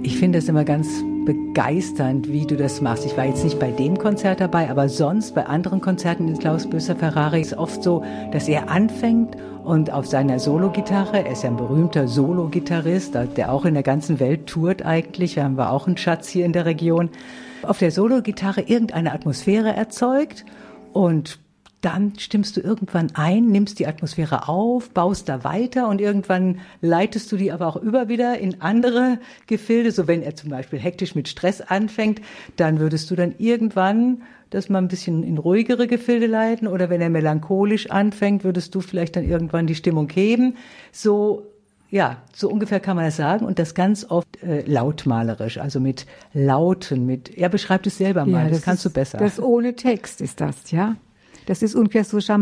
Ich finde es immer ganz begeisternd, wie du das machst. Ich war jetzt nicht bei dem Konzert dabei, aber sonst bei anderen Konzerten in Klaus Böser-Ferrari ist oft so, dass er anfängt und auf seiner Solo-Gitarre, er ist ja ein berühmter Solo-Gitarrist, der auch in der ganzen Welt tourt eigentlich, wir haben auch einen Schatz hier in der Region, auf der Solo-Gitarre irgendeine Atmosphäre erzeugt und dann stimmst du irgendwann ein, nimmst die Atmosphäre auf, baust da weiter und irgendwann leitest du die aber auch über wieder in andere Gefilde. So wenn er zum Beispiel hektisch mit Stress anfängt, dann würdest du dann irgendwann das mal ein bisschen in ruhigere Gefilde leiten. Oder wenn er melancholisch anfängt, würdest du vielleicht dann irgendwann die Stimmung heben. So, ja, so ungefähr kann man das sagen. Und das ganz oft lautmalerisch, also mit Lauten, er beschreibt es selber mal, ja, das kannst du besser. Das ohne Text ist das, ja. Das ist ungefähr so, ja.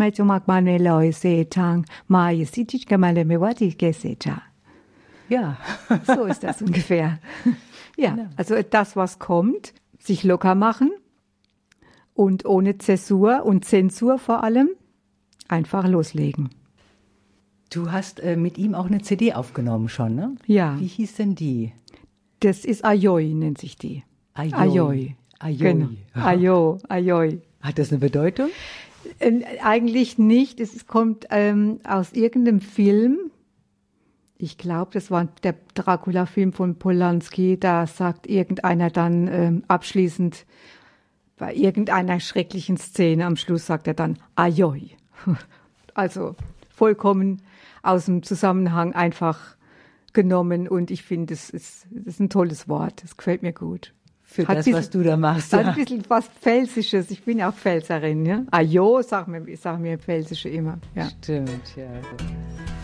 So ist das ungefähr. Ja, genau. Also das, was kommt, sich locker machen und ohne Zäsur und Zensur vor allem einfach loslegen. Du hast mit ihm auch eine CD aufgenommen schon, ne? Ja. Wie hieß denn die? Das ist Ajoi, nennt sich die. Ajoi. Genau. Ajoi. Hat das eine Bedeutung? Eigentlich nicht. Es kommt aus irgendeinem Film. Ich glaube, das war der Dracula-Film von Polanski. Da sagt irgendeiner dann abschließend, bei irgendeiner schrecklichen Szene am Schluss sagt er dann Ajoi. Also vollkommen aus dem Zusammenhang einfach genommen. Und ich finde, das ist ein tolles Wort. Das gefällt mir gut. Für das, was du da machst. Ja. Hat ein bisschen was Pfälzisches. Ich bin ja auch Pfälzerin. Ja? Ajo, sagen wir Pfälzische immer. Ja. Stimmt, ja.